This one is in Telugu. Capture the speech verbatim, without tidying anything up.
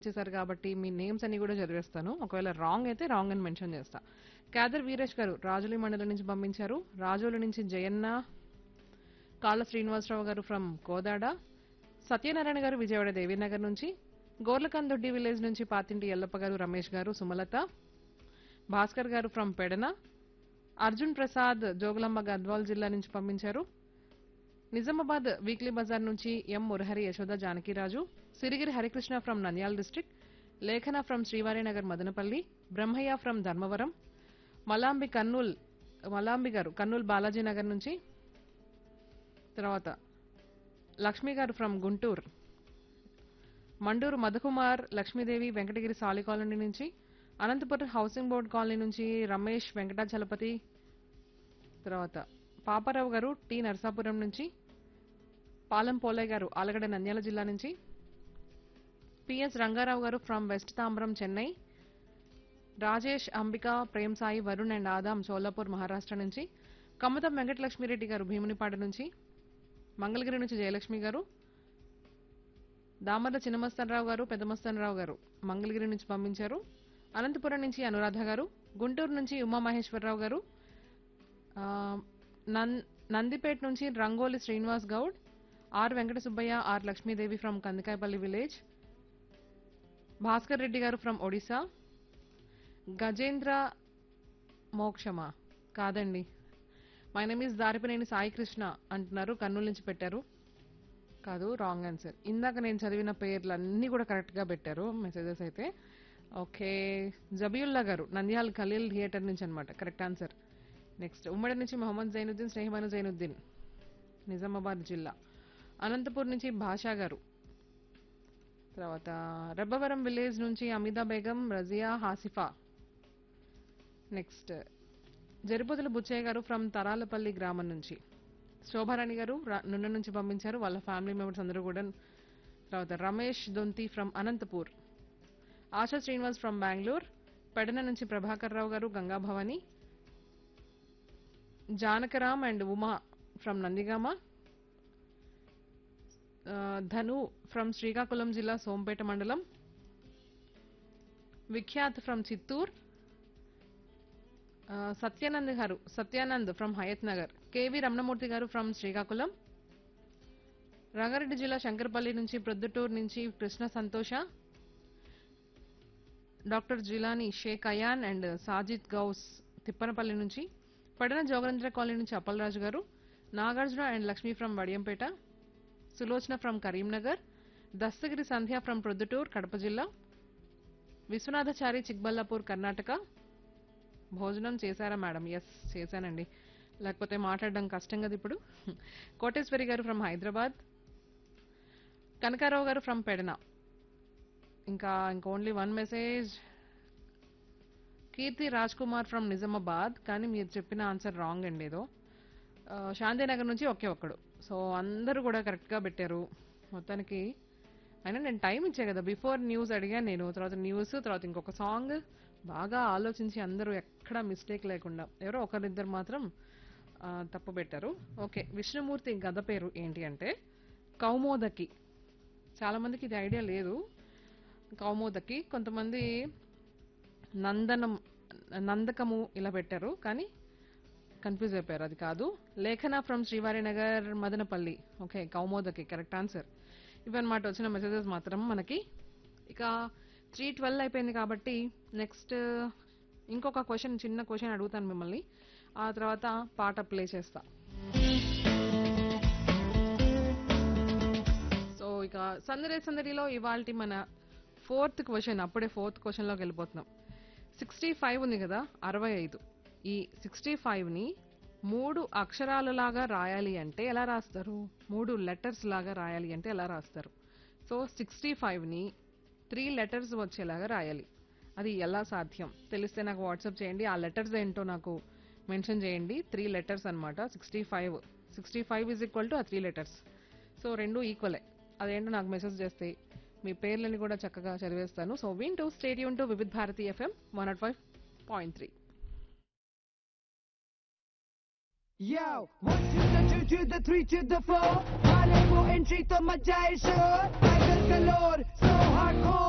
చేశారు కాబట్టి మీ నేమ్స్ అన్ని కూడా చదివేస్తాను. ఒకవేళ రాంగ్ అయితే రాంగ్ అని మెన్షన్ చేస్తా. క్యాదర్ వీరేష్ గారు రాజులి మండలం నుంచి పంపించారు. రాజోలు నుంచి జయన్న, కాళ్ళ శ్రీనివాసరావు గారు ఫ్రమ్ కోదాడ, సత్యనారాయణ గారు విజయవాడ దేవీనగర్ నుంచి, గోర్లకందొడ్డి విలేజ్ నుంచి పాతింటి ఎల్లప్ప గారు, రమేష్ గారు, సుమలత, భాస్కర్ గారు ఫ్రమ్ పెడన, అర్జున్ ప్రసాద్ జోగులాంబ గద్వాల్ జిల్లా నుంచి పంపించారు. నిజామాబాద్ వీక్లీ బజార్ నుంచి ఎం మురహరి యశోద జానకిరాజు, సిరిగిరి హరికృష్ణ ఫ్రమ్ నంద్యాల డిస్ట్రిక్ట్, లేఖన ఫ్రమ్ శ్రీవారినగర్ మదనపల్లి, బ్రహ్మయ్య ఫ్రమ్ ధర్మవరం, మలాంబి కర్నూల్ మలాంబి గారు కర్నూల్ బాలాజీ నగర్ నుంచి, తర్వాత లక్ష్మి గారు ఫ్రమ్ గుంటూరు, మండూరు మధుకుమార్ లక్ష్మీదేవి వెంకటగిరి సాలి కాలనీ నుంచి, అనంతపురం హౌసింగ్ బోర్డ్ కాలనీ నుంచి రమేష్ వెంకటాచలపతి, తర్వాత పాపారావు గారు టి నరసాపురం నుంచి, పాలెం పోలయ్య గారు ఆలగడ్డ నంద్యాల జిల్లా నుంచి, పిఎస్ రంగారావు గారు from west Tambaram Chennai, Rajesh Ambika Prem Sai Varun and Adam Solapur Maharashtra నుంచి, కమ్మతం వెంకటలక్ష్మిరెడ్డి గారు భీమునిపాడు నుంచి, మంగళగిరి నుంచి జయలక్ష్మి గారు, దామర్ల చిన్నమస్తనరావు గారు పెద్దమస్తనరావు గారు మంగళగిరి నుంచి పంపించారు, అనంతపురం నుంచి అనురాధ గారు, గుంటూరు నుంచి ఉమామహేశ్వరరావు గారు, ఆ, నం- నందిపేట నుంచి rangoli Srinivas Goud, are Venkata Subbaiah, are Lakshmidevi from Kandikayapalli village, Bhaskar Reddy గారు ఫ్రమ్ ఒడిశా, గజేంద్ర మోక్షమా కాదండి, my name is Daripineni Sai Krishna అంటున్నారు, కర్నూలు నుంచి పెట్టారు. కాదు, రాంగ్ ఆన్సర్. ఇందాక నేను చదివిన పేర్లు అన్నీ కూడా కరెక్ట్గా పెట్టారు మెసేజెస్ అయితే. ఓకే, జబియుల్లా గారు నంద్యాల ఖలీల్ థియేటర్ నుంచి అనమాట, కరెక్ట్ ఆన్సర్. నెక్స్ట్ ఉమ్మడి నుంచి మొహమ్మద్ జైనుద్దీన్ స్నేహమాను జైనుద్దీన్ నిజామాబాద్ జిల్లా, అనంతపూర్ నుంచి భాషా గారు, తర్వాత రెబ్బవరం విలేజ్ నుంచి అమిదా బేగం, రజియా, హాసిఫా. నెక్స్ట్ జరిపోతుల బుచ్చయ్య గారు ఫ్రమ్ తరాలపల్లి గ్రామం నుంచి, శోభారాణి గారు రా- నున్న నుంచి పంపించారు, వాళ్ళ ఫ్యామిలీ మెంబర్స్ అందరూ కూడా. తర్వాత రమేష్ దొంతి ఫ్రమ్ అనంతపూర్, ఆశా శ్రీనివాస్ ఫ్రమ్ బెంగళూరు, పెడన నుంచి ప్రభాకర్ రావు గారు, గంగా భవాని, జానకరామ్ అండ్ ఉమా ఫ్రమ్ నందిగామ, ఆ, ధను ఫ్రమ్ శ్రీకాకుళం జిల్లా సోంపేట మండలం, విఖ్యాత్ ఫ్రమ్ చిత్తూర్, ఆ, సత్యానంద్ గారు సత్యానంద్ ఫ్రమ్ హయత్ నగర్, కేవి రమణమూర్తి గారు ఫ్రమ్ శ్రీకాకుళం, రంగారెడ్డి జిల్లా శంకరపల్లి నుంచి ప్రొద్దుటూరు నుంచి కృష్ణ సంతోష, doctor Jilani Sheikh ion and Sajid Ghouse Tippanapalli నుంచి, పడన జోగేంద్ర కాలనీ నుంచి అప్పలరాజు గారు, Nagarjuna and Lakshmi from Vadiyampeta, Sulochana from Karimnagar, Dastagiri Sandhya from Proddatur Kadapa జిల్లా, విశ్వనాథచారి చిక్బల్లాపూర్ కర్ణాటక. భోజనం చేశారా మేడం? ఎస్ చేశానండి, లేకపోతే మాట్లాడడం కష్టం కదా ఇప్పుడు. కోటేశ్వరి గారు ఫ్రమ్ హైదరాబాద్, కనకారావు గారు ఫ్రమ్ పెడన. ఇంకా ఇంకా only one message, Keerthi Raj Kumar from Nizamabad, కానీ మీరు చెప్పిన ఆన్సర్ రాంగ్ అండి ఏదో. ఆ, శాంతినగర్ నుంచి ఒకే ఒక్కడు. సో అందరూ కూడా కరెక్ట్గా పెట్టారు మొత్తానికి. అయినా నేను టైం ఇచ్చే కదా, బిఫోర్ న్యూస్ అడిగాను నేను, తర్వాత న్యూస్, తర్వాత ఇంకొక సాంగ్. బాగా ఆలోచించి అందరూ ఎక్కడ మిస్టేక్ లేకుండా, ఎవరో ఒకరిద్దరు మాత్రం ఆ, తప్పు పెట్టారు. ఓకే, విష్ణుమూర్తి గద పేరు ఏంటి అంటే కౌమోదకి. చాలా మందికి ఇది ఐడియా లేదు. కౌమోదకి, కొంతమంది నందనం నందకము ఇలా పెట్టారు, కానీ కన్ఫ్యూజ్ అయిపోయారు, అది కాదు. లేఖన from Srivarinagar Madanapalle. Okay, కౌమోదకి correct answer. ఇవన్నమాట వచ్చిన మెసేజెస్ మాత్రం మనకి. ఇక త్రీ ట్వెల్వ్ అయిపోయింది కాబట్టి నెక్స్ట్ ఇంకొక క్వశ్చన్, చిన్న క్వశ్చన్ అడుగుతాను మిమ్మల్ని, ఆ తర్వాత పాట ప్లే చేస్తా. సో ఇక సందడి సందడిలో ఇవాల్టి మన ఫోర్త్ క్వశ్చన్, అప్పుడే ఫోర్త్ క్వశ్చన్లోకి వెళ్ళిపోతున్నాం. సిక్స్టీ ఫైవ్ ఉంది కదా, అరవై ఐదు. ఈ సిక్స్టీ ఫైవ్ ని మూడు అక్షరాలలాగా రాయాలి అంటే ఎలా రాస్తారు? మూడు లెటర్స్ లాగా రాయాలి అంటే ఎలా రాస్తారు? సో సిక్స్టీ ఫైవ్ ని త్రీ లెటర్స్ వచ్చేలాగా రాయాలి. అది ఎలా సాధ్యం తెలిస్తే నాకు వాట్సాప్ చేయండి. ఆ లెటర్స్ ఏంటో నాకు మెన్షన్ చేయండి. త్రీ లెటర్స్ అనమాట. Sixty five sixty five is equal to ఆ త్రీ లెటర్స్. సో రెండు ఈక్వలే. అదేంటో నాకు మెసేజ్ చేస్తే మీ పేర్లని కూడా చక్కగా చదివేస్తాను. సో వింటూ state Yoon to Vividh Bharati FM one not five point three. Yo, one to the two to the three to the four. Hollywood entry to my jai show. Tiger galore, so hardcore.